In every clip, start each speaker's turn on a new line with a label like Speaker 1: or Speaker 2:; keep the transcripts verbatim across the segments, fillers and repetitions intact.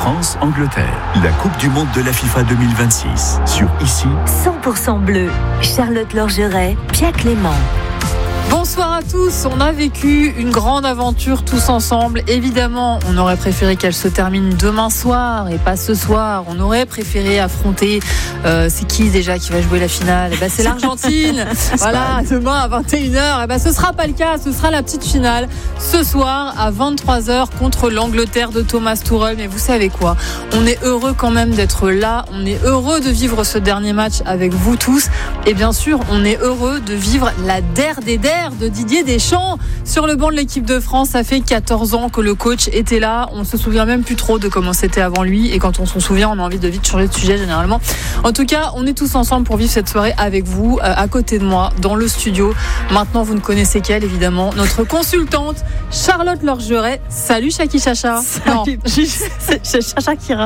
Speaker 1: France-Angleterre. La Coupe du Monde de la FIFA deux mille vingt-six. Sur Ici.
Speaker 2: cent pour cent bleu. Charlotte Lorgeret, Pia Clément.
Speaker 3: Bonsoir à tous, on a vécu une grande aventure tous ensemble. Évidemment, on aurait préféré qu'elle se termine demain soir et pas ce soir. On aurait préféré affronter, euh, c'est qui déjà qui va jouer la finale ? Eh ben, c'est l'Argentine. Voilà, demain à vingt et une heures. Eh ben, ce sera pas le cas, ce sera la petite finale ce soir à vingt-trois heures contre l'Angleterre de Thomas Tuchel. Mais vous savez quoi ? On est heureux quand même d'être là. On est heureux de vivre ce dernier match avec vous tous. Et bien sûr, on est heureux de vivre la der des der de Didier Deschamps sur le banc de l'équipe de France. Ça fait quatorze ans que le coach était là. On se souvient même plus trop de comment c'était avant lui. Et quand on s'en souvient, on a envie de vite changer de sujet généralement. En tout cas, on est tous ensemble pour vivre cette soirée avec vous, euh, à côté de moi, dans le studio. Maintenant, vous ne connaissez qu'elle, évidemment. Notre consultante, Charlotte Lorgeret. Salut, Chaki Chacha.
Speaker 4: Salut. C'est Chacha Kira.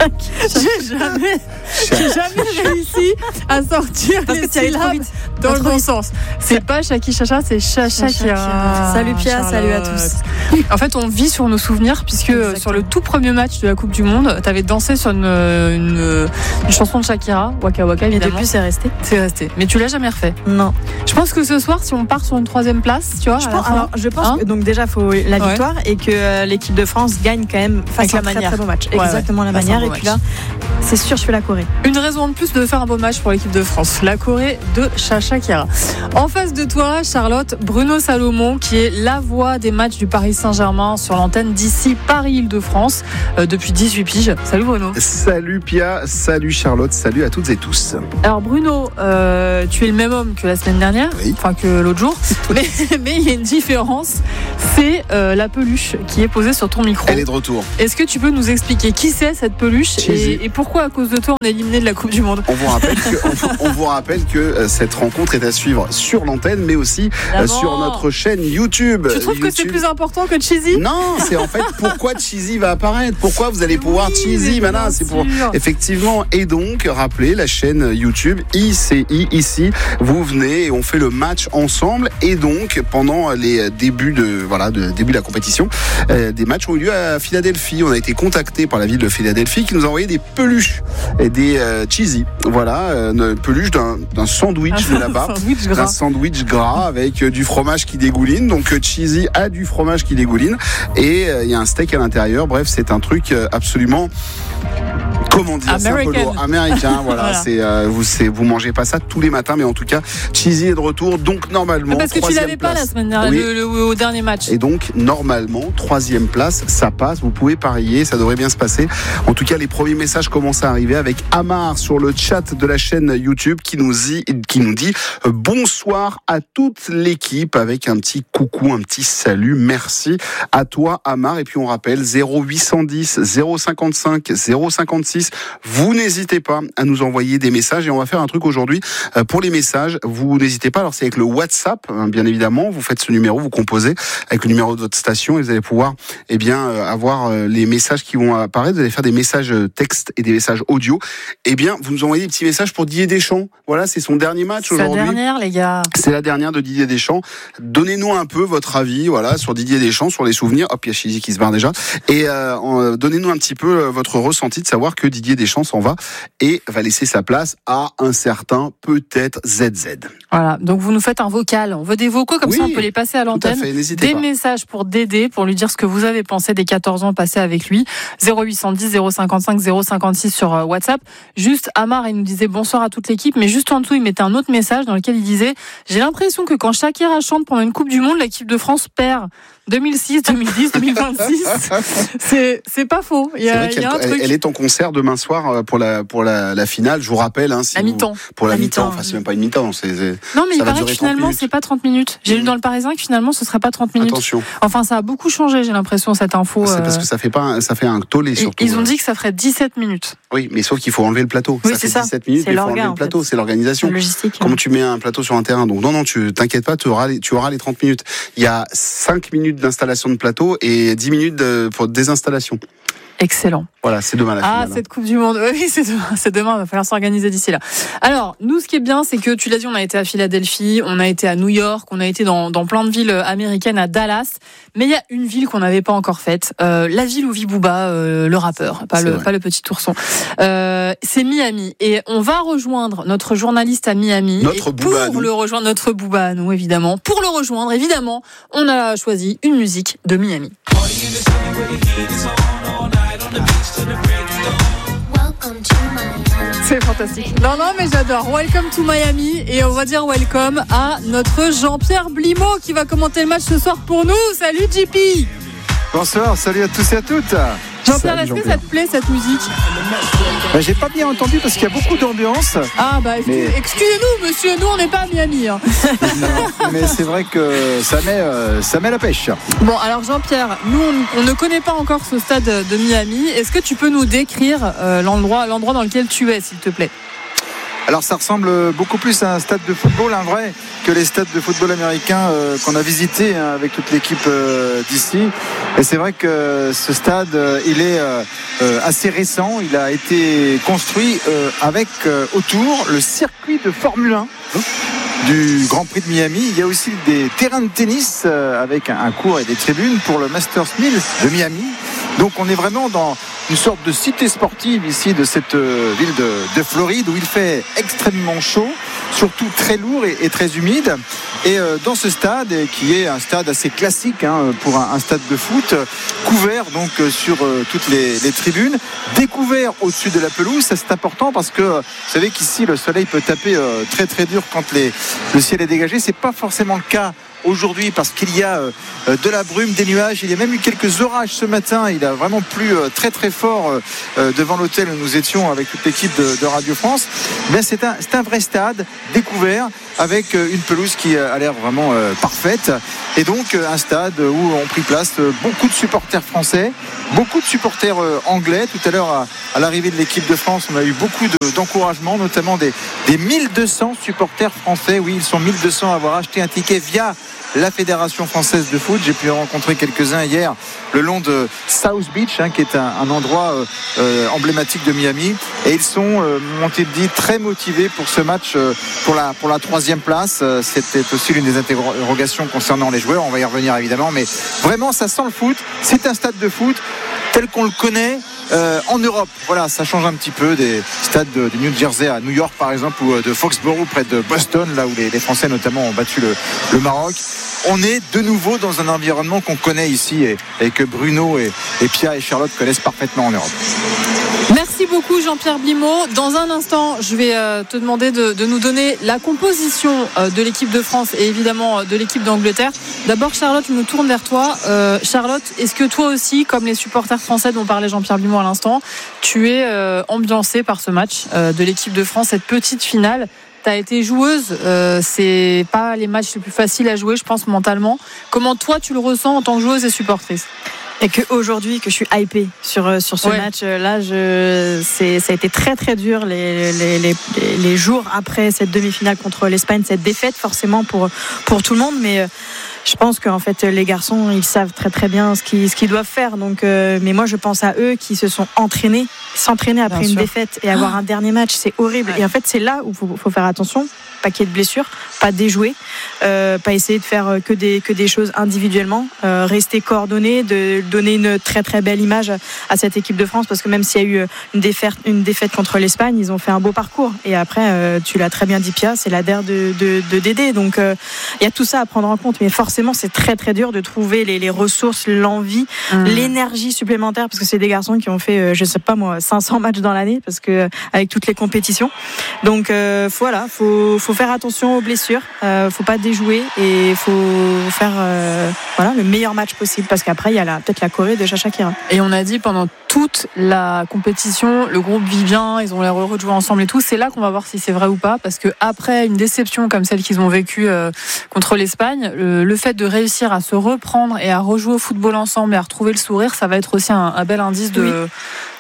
Speaker 3: J'ai jamais, j'ai jamais réussi à sortir
Speaker 4: Parce
Speaker 3: les
Speaker 4: que tu allais trop
Speaker 3: syllabes
Speaker 4: vite.
Speaker 3: dans le bon sens. C'est pas Chaki Chacha, c'est Chacha Kira.
Speaker 4: Salut Pia, salut à tous.
Speaker 3: En fait, on vit sur nos souvenirs puisque Exactement. Sur le tout premier match de la Coupe du Monde, t'avais dansé sur une, une, une chanson de Shakira, Waka Waka évidemment.
Speaker 4: Et depuis, c'est resté.
Speaker 3: C'est resté. Mais tu l'as jamais refait.
Speaker 4: Non.
Speaker 3: Je pense que ce soir, si on part sur une troisième place, tu vois.
Speaker 4: Je pense, alors, je pense hein que donc déjà, faut la victoire ouais. et que euh, l'équipe de France gagne quand même face à un très, très beau match. Ouais, Exactement ouais. la face manière. Et puis là, c'est sûr, je fais la Corée.
Speaker 3: Une raison de plus de faire un beau match pour l'équipe de France. La Corée de Chacha Kira. En face de toi, Charlotte, Bruno Salomon, qui est la voix des matchs du Paris Saint-Germain sur l'antenne d'ici Paris-Île-de-France euh, depuis dix-huit piges. Salut Bruno.
Speaker 5: Salut Pia, salut Charlotte, salut à toutes et tous.
Speaker 3: Alors Bruno, euh, tu es le même homme que la semaine dernière,
Speaker 5: oui.
Speaker 3: enfin que l'autre jour, mais mais il y a une différence, c'est euh, la peluche qui est posée sur ton micro.
Speaker 5: Elle est de retour.
Speaker 3: Est-ce que tu peux nous expliquer qui c'est cette peluche et, et pourquoi à cause de toi on est éliminé de la Coupe du Monde ?
Speaker 5: On vous rappelle que, on, on vous rappelle que euh, cette rencontre est à suivre sur l'antenne, mais aussi euh, sur notre chaîne YouTube.
Speaker 3: Tu trouves
Speaker 5: YouTube.
Speaker 3: que c'est plus important que Cheesy ?
Speaker 5: Non, c'est en fait pourquoi Cheesy va apparaître. Pourquoi vous allez pouvoir oui, Cheesy maintenant, c'est pour effectivement. Et donc, rappelez la chaîne YouTube I C I ici. Vous venez et on fait le match ensemble. Et donc, pendant les débuts de voilà, de début de la compétition, euh, des matchs ont eu lieu à Philadelphie. On a été contacté par la ville de Philadelphie qui nous a envoyé des peluches et des euh, Cheesy. Voilà, euh, une peluche d'un, d'un sandwich de là-bas,
Speaker 3: sandwich gras.
Speaker 5: un sandwich gras avec euh, du fromage qui dégouline. Donc, euh, Cheesy a du fromage qui dégouline et il euh, y a un steak à l'intérieur. Bref, c'est un truc euh, absolument, comment dire,
Speaker 3: American.
Speaker 5: américain. Voilà, voilà. C'est, euh, vous, c'est, vous mangez pas ça tous les matins, mais en tout cas, Cheesy est de retour. Donc normalement,
Speaker 3: parce que tu l'avais place. Pas la semaine dernière, oui. le, le, au dernier match.
Speaker 5: Et donc normalement, troisième place, ça passe. Vous pouvez parier, ça devrait bien se passer. En tout cas, les premiers messages commencent à arriver avec Amar sur le chat de la chaîne YouTube qui nous dit, qui nous dit euh, bonsoir à toute l'équipe avec un petit coucou, un petit salut. Merci à toi, Amar. Et puis on rappelle zéro huit cent dix zéro cinquante-cinq zéro cinquante-six. Vous n'hésitez pas à nous envoyer des messages et on va faire un truc aujourd'hui euh, pour les messages. Vous n'hésitez pas. Alors c'est avec le WhatsApp, hein, bien évidemment. Vous faites ce numéro, vous composez avec le numéro de votre station et vous allez pouvoir, eh bien, euh, avoir euh, les messages qui vont apparaître. Vous allez faire des messages textes et des messages audio. Eh bien, vous nous envoyez des petits messages pour Didier Deschamps. Voilà, c'est son dernier match
Speaker 3: c'est
Speaker 5: aujourd'hui.
Speaker 3: C'est la dernière, les gars.
Speaker 5: C'est la dernière de Didier Deschamps. Donnez-nous un peu votre avis, voilà, sur Didier Deschamps, sur les souvenirs. Hop, il y a Chizy qui se barre déjà. Et euh, donnez-nous un petit peu votre ressenti de savoir que Didier Deschamps s'en va et va laisser sa place à un certain peut-être Z Z.
Speaker 3: Voilà, donc vous nous faites un vocal. On veut des vocaux, comme oui, ça on peut les passer à l'antenne.
Speaker 5: Tout à fait, n'hésitez
Speaker 3: des
Speaker 5: pas.
Speaker 3: Messages pour Dédé, pour lui dire ce que vous avez pensé des quatorze ans passés avec lui. zéro huit cent dix zéro cinquante-cinq zéro cinquante-six sur WhatsApp. Juste, Amar, il nous disait bonsoir à toute l'équipe, mais juste en dessous, il mettait un autre message dans lequel il disait « J'ai l'impression que quand Shakira chante pendant une Coupe du Monde, l'équipe de France perd. » deux mille six, deux mille dix, deux mille vingt-six. C'est, c'est pas faux. Il y a,
Speaker 5: c'est vrai
Speaker 3: il y a un
Speaker 5: elle,
Speaker 3: truc.
Speaker 5: Elle est en concert demain soir pour la, pour la, la finale. Je vous rappelle, hein, si
Speaker 3: la
Speaker 5: vous,
Speaker 3: mi-temps.
Speaker 5: Pour la,
Speaker 3: la
Speaker 5: mi-temps.
Speaker 3: mi-temps.
Speaker 5: Enfin, c'est même pas une mi-temps. C'est, c'est,
Speaker 3: non, mais il paraît que finalement, c'est pas trente minutes. J'ai mmh. lu dans le Parisien que finalement, ce serait pas trente minutes.
Speaker 5: Attention.
Speaker 3: Enfin, ça a beaucoup changé, j'ai l'impression, cette info.
Speaker 5: C'est
Speaker 3: euh...
Speaker 5: parce que ça fait pas, ça fait un tollé surtout.
Speaker 3: Ils ont dit que ça ferait dix-sept minutes.
Speaker 5: Oui, mais sauf qu'il faut enlever le plateau.
Speaker 3: Oui,
Speaker 5: ça
Speaker 3: c'est
Speaker 5: fait
Speaker 3: ça.
Speaker 5: dix-sept minutes,
Speaker 3: c'est
Speaker 5: mais il faut enlever le plateau. C'est l'organisation.
Speaker 3: La logistique.
Speaker 5: Comment tu mets un plateau sur un terrain. Donc, non, non, tu t'inquiètes pas, tu auras les, tu auras les trente minutes. Il y a cinq minutes d'installation de plateau et dix minutes de, pour désinstallation.
Speaker 3: Excellent.
Speaker 5: Voilà, c'est demain la finale.
Speaker 3: Ah, cette Coupe du Monde. Oui, c'est demain. C'est demain. Il va falloir s'organiser d'ici là. Alors, nous, ce qui est bien, c'est que tu l'as dit, on a été à Philadelphie, on a été à New York, on a été dans, dans plein de villes américaines, à Dallas. Mais il y a une ville qu'on n'avait pas encore faite. Euh, la ville où vit Booba, euh, le rappeur, pas le, pas le petit ourson. Euh, c'est Miami. Et on va rejoindre notre journaliste à Miami.
Speaker 5: Notre
Speaker 3: et
Speaker 5: Booba.
Speaker 3: Pour le rejoindre, notre Booba à nous, évidemment. Pour le rejoindre, évidemment, on a choisi une musique de Miami. C'est fantastique. Non, non, mais j'adore. Welcome to Miami. Et on va dire welcome à notre Jean-Pierre Blimaud qui va commenter le match ce soir pour nous. Salut J P.
Speaker 6: Bonsoir, salut à tous et à toutes.
Speaker 3: Jean-Pierre, est-ce que ça te plaît cette musique?
Speaker 6: Bah, j'ai pas bien entendu parce qu'il y a beaucoup d'ambiance.
Speaker 3: Ah bah mais... excusez-nous monsieur, nous on n'est pas à Miami. Hein.
Speaker 6: Non, mais c'est vrai que ça met, euh, ça met la pêche.
Speaker 3: Bon alors Jean-Pierre, nous on, on ne connaît pas encore ce stade de Miami. Est-ce que tu peux nous décrire euh, l'endroit, l'endroit dans lequel tu es s'il te plaît?
Speaker 6: Alors ça ressemble beaucoup plus à un stade de football, un vrai, que les stades de football américains euh, qu'on a visités hein, avec toute l'équipe euh, d'ici. Et c'est vrai que ce stade, euh, il est euh, euh, assez récent. Il a été construit euh, avec euh, autour le circuit de Formule un du Grand Prix de Miami. Il y a aussi des terrains de tennis euh, avec un, un court et des tribunes pour le Masters mille de Miami. Donc on est vraiment dans une sorte de cité sportive ici de cette euh, ville de, de Floride où il fait extrêmement chaud, surtout très lourd et, et très humide. Et euh, dans ce stade, qui est un stade assez classique hein, pour un, un stade de foot, couvert donc euh, sur euh, toutes les, les tribunes, découvert au-dessus de la pelouse. Ça c'est important parce que euh, vous savez qu'ici le soleil peut taper euh, très très dur quand les, le ciel est dégagé. C'est pas forcément le cas aujourd'hui parce qu'il y a euh, de la brume, des nuages. Il y a même eu quelques orages ce matin. Il a vraiment plu euh, très très fort euh, devant l'hôtel où nous étions avec toute l'équipe de, de Radio France. Mais c'est un, c'est un vrai stade découvert avec euh, une pelouse qui a l'air vraiment euh, parfaite. Et donc euh, un stade où ont pris place euh, beaucoup de supporters français, beaucoup de supporters euh, anglais. Tout à l'heure à, à l'arrivée de l'équipe de France, on a eu beaucoup de, d'encouragement, notamment des, des mille deux cents supporters français. Oui, ils sont mille deux cents à avoir acheté un ticket via la Fédération française de foot. J'ai pu en rencontrer quelques-uns hier le long de South Beach hein, qui est un, un endroit euh, euh, emblématique de Miami, et ils sont euh, m'ont-ils dit très motivés pour ce match euh, pour la pour la troisième place. Euh, c'était aussi l'une des interrogations concernant les joueurs, on va y revenir évidemment, mais vraiment ça sent le foot. C'est un stade de foot tel qu'on le connaît Euh, en Europe. Voilà, ça change un petit peu des stades de, de New Jersey à New York par exemple, ou de Foxborough près de Boston, là où les, les Français notamment ont battu le, le Maroc. On est de nouveau dans un environnement qu'on connaît ici et, et que Bruno et, et Pia et Charlotte connaissent parfaitement en Europe.
Speaker 3: Merci beaucoup Jean-Pierre Blimaud. Dans un instant, je vais euh, te demander de, de nous donner la composition euh, de l'équipe de France et évidemment euh, de l'équipe d'Angleterre. D'abord Charlotte, je me tourne vers toi. Euh, Charlotte, est-ce que toi aussi, comme les supporters français dont parlait Jean-Pierre Blimaud à l'instant, tu es euh, ambiancée par ce match euh, de l'équipe de France, cette petite finale? Tu as été joueuse, euh, c'est pas les matchs les plus faciles à jouer, je pense, mentalement. Comment toi tu le ressens en tant que joueuse et supportrice?
Speaker 4: Et qu'aujourd'hui, que je suis hypée sur, sur ce ouais. match-là, je, c'est, ça a été très très dur les, les, les, les jours après cette demi-finale contre l'Espagne, cette défaite forcément pour, pour tout le monde, mais je pense qu'en fait les garçons ils savent très très bien ce qu'ils, ce qu'ils doivent faire. Donc, euh, mais moi je pense à eux qui se sont entraînés, s'entraîner après bien une sûr. défaite et avoir ah. un dernier match, c'est horrible. Ouais. Et en fait c'est là où il faut, faut faire attention, pas qu'il y ait de blessures, pas déjouer, euh, pas essayer de faire que des, que des choses individuellement, euh, rester coordonné, de donner une très très belle image à cette équipe de France, parce que même s'il y a eu une défaite, une défaite contre l'Espagne, ils ont fait un beau parcours. Et après, euh, tu l'as très bien dit Pia, c'est la D E R de, de, de Dédé. Donc il euh, y a tout ça à prendre en compte, mais forcément c'est très très dur de trouver les, les ressources, l'envie, mmh. l'énergie supplémentaire, parce que c'est des garçons qui ont fait, euh, je sais pas moi, cinq cents matchs dans l'année, parce que avec toutes les compétitions. Donc euh, voilà, faut, faut faire attention aux blessures, euh, faut pas déjouer et faut faire euh, voilà, le meilleur match possible, parce qu'après il y a la, peut-être la Corée de Shakira.
Speaker 3: Et on a dit pendant toute la compétition, le groupe vit bien, ils ont l'air heureux de jouer ensemble et tout. C'est là qu'on va voir si c'est vrai ou pas, parce que après une déception comme celle qu'ils ont vécue euh, contre l'Espagne, le, le fait de réussir à se reprendre et à rejouer au football ensemble et à retrouver le sourire, ça va être aussi un, un bel indice de, oui.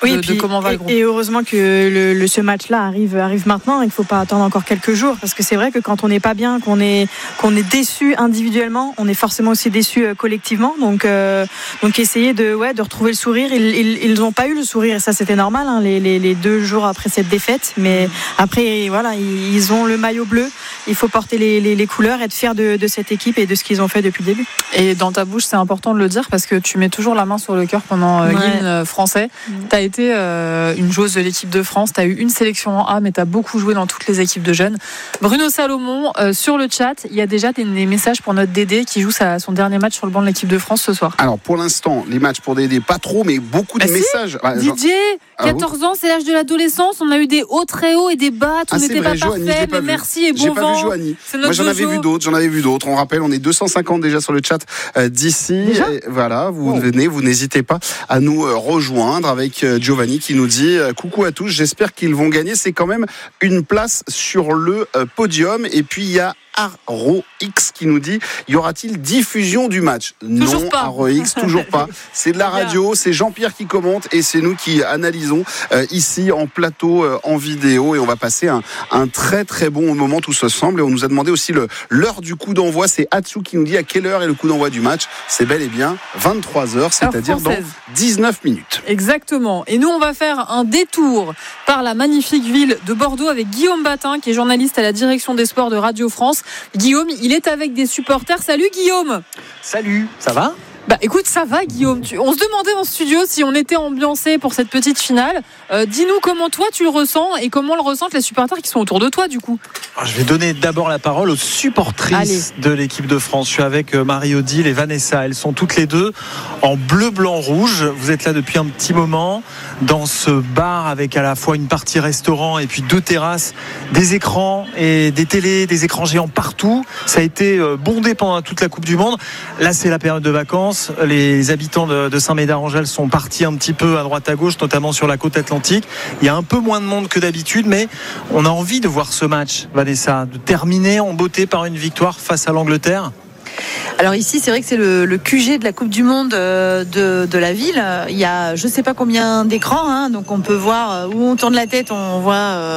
Speaker 3: oui,
Speaker 4: de,
Speaker 3: puis, de comment va
Speaker 4: et,
Speaker 3: le groupe.
Speaker 4: Et heureusement que le, le, ce match-là arrive, arrive maintenant. Il ne faut pas attendre encore quelques jours parce que c'est vrai que quand on n'est pas bien, qu'on est, qu'on est déçu individuellement, on est forcément aussi déçu euh, collectivement. Donc, euh, donc essayer de, ouais, de retrouver le sourire. Ils n'ont pas eu le sourire et ça c'était normal hein, les, les, les deux jours après cette défaite. Mais après, voilà, ils, ils ont le maillot bleu. Il faut porter les, les, les couleurs, être fier de, de cette équipe et de ce qu'ils ont fait depuis le début.
Speaker 3: Et dans ta bouche, c'est important de le dire parce que tu mets toujours la main sur le cœur pendant euh, ouais. l'hymne français. Mmh. Tu as été euh, une joueuse de l'équipe de France, tu as eu une sélection en A, mais tu as beaucoup joué dans toutes les équipes de jeunes. Bruno Salomon, euh, sur le chat, il y a déjà des, des messages pour notre Dédé qui joue sa, son dernier match sur le banc de l'équipe de France ce soir.
Speaker 5: Alors pour l'instant, les matchs pour Dédé, pas trop, mais beaucoup de
Speaker 3: bah
Speaker 5: messages.
Speaker 3: Si. Didier, quatorze ah, ans, c'est l'âge de l'adolescence. On a eu des hauts très hauts et des bas. Tout ah, n'était pas
Speaker 5: Joanie,
Speaker 3: parfait. Mais
Speaker 5: vu.
Speaker 3: merci et bon
Speaker 5: j'ai
Speaker 3: vent.
Speaker 5: Pas vu Joanie. Moi j'en avais vu d'autres. J'en avais vu d'autres. On rappelle, on est deux cent cinquante déjà sur le chat euh, d'ici. Et voilà, vous oh. venez, vous n'hésitez pas à nous euh, rejoindre avec euh, Giovanni qui nous dit euh, coucou à tous. J'espère qu'ils vont gagner. C'est quand même une place sur le euh, podium. Et puis il y a Arro X qui nous dit y aura-t-il diffusion du match?
Speaker 3: Toujours
Speaker 5: Non,
Speaker 3: pas.
Speaker 5: Arro X, toujours pas. C'est de la radio, c'est Jean-Pierre qui commente et c'est nous qui analysons euh, ici en plateau, euh, en vidéo et on va passer un, un très très bon moment tous ensemble. Et on nous a demandé aussi le, l'heure du coup d'envoi. C'est Atsu qui nous dit à quelle heure est le coup d'envoi du match. C'est bel et bien vingt-trois heures, c'est-à-dire dans dix-neuf minutes.
Speaker 3: Exactement. Et nous, on va faire un détour par la magnifique ville de Bordeaux avec Guillaume Batin qui est journaliste à la direction des sports de Radio France. Guillaume, il est avec des supporters. Salut Guillaume.
Speaker 7: Salut, ça va ?
Speaker 3: Bah écoute, ça va Guillaume. Tu... On se demandait en studio si on était ambiancé pour cette petite finale. Euh, dis-nous comment toi tu le ressens et comment le ressentent les supporters qui sont autour de toi du coup.
Speaker 7: Alors, je vais donner d'abord la parole aux supportrices Allez. de l'équipe de France. Je suis avec Marie-Odile et Vanessa. Elles sont toutes les deux en bleu, blanc, rouge. Vous êtes là depuis un petit moment dans ce bar avec à la fois une partie restaurant et puis deux terrasses, des écrans et des télés, des écrans géants partout. Ça a été bondé pendant toute la Coupe du Monde. Là, c'est la période de vacances. Les habitants de, de Saint-Médard-en-Jalles sont partis un petit peu à droite à gauche, notamment sur la côte atlantique. Il y a un peu moins de monde que d'habitude, mais on a envie de voir ce match, Vanessa, de terminer en beauté par une victoire face à l'Angleterre.
Speaker 8: Alors ici, c'est vrai que c'est le, le Q G de la Coupe du Monde de, de la ville. Il y a je ne sais pas combien d'écrans, hein, donc on peut voir où on tourne la tête, on voit